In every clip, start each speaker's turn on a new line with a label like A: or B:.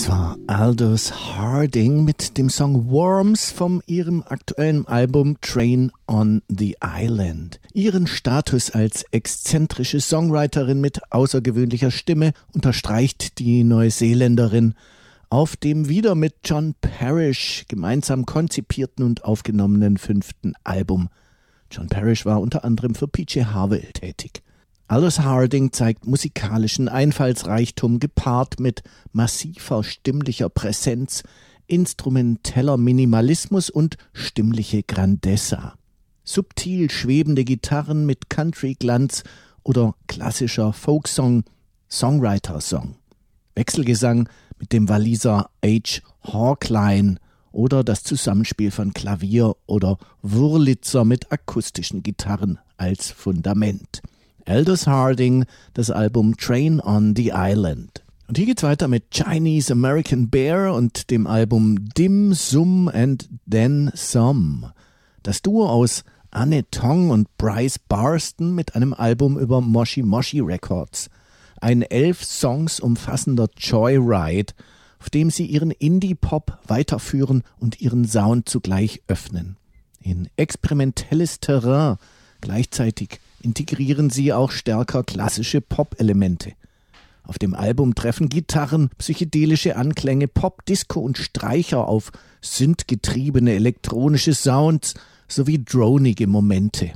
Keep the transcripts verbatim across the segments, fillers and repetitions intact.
A: Das war Aldous Harding mit dem Song Worms von ihrem aktuellen Album Train on the Island. Ihren Status als exzentrische Songwriterin mit außergewöhnlicher Stimme unterstreicht die Neuseeländerin auf dem wieder mit John Parrish gemeinsam konzipierten und aufgenommenen fünften Album. John Parrish war unter anderem für P J Harvey tätig. Aldous Harding zeigt musikalischen Einfallsreichtum gepaart mit massiver stimmlicher Präsenz, instrumenteller Minimalismus und stimmliche Grandezza. Subtil schwebende Gitarren mit Country-Glanz oder klassischer Folksong, Songwriter-Song. Wechselgesang mit dem Waliser H. Hawkline oder das Zusammenspiel von Klavier oder Wurlitzer mit akustischen Gitarren als Fundament. Aldous Harding, das Album Train on the Island. Und hier geht's weiter mit Chinese American Bear und dem Album Dim Sum and Then Some. Das Duo aus Anne Tong und Bryce Barston mit einem Album über Moshi Moshi Records. Ein elf Songs umfassender Joyride, auf dem sie ihren Indie-Pop weiterführen und ihren Sound zugleich öffnen. In experimentelles Terrain gleichzeitig integrieren sie auch stärker klassische Pop-Elemente. Auf dem Album treffen Gitarren, psychedelische Anklänge, Pop, Disco und Streicher auf synthgetriebene elektronische Sounds sowie dronige Momente.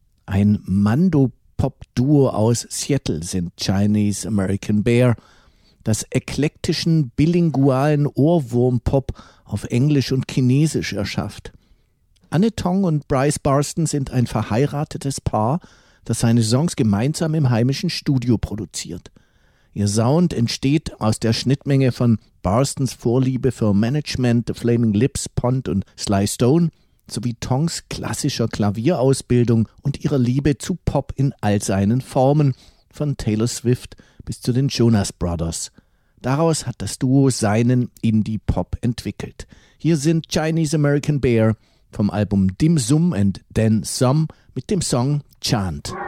A: Ein Mando-Pop-Duo aus Seattle sind Chinese American Bear, das eklektischen, bilingualen Ohrwurm-Pop auf Englisch und Chinesisch erschafft. Anne Tong und Bryce Barston sind ein verheiratetes Paar, das seine Songs gemeinsam im heimischen Studio produziert. Ihr Sound entsteht aus der Schnittmenge von Barstons Vorliebe für Management, The Flaming Lips, Pond und Sly Stone sowie Tongs klassischer Klavierausbildung und ihrer Liebe zu Pop in all seinen Formen, von Taylor Swift bis zu den Jonas Brothers. Daraus hat das Duo seinen Indie-Pop entwickelt. Hier sind Chinese American Bear vom Album Dim Sum and Then Some mit dem Song Chant.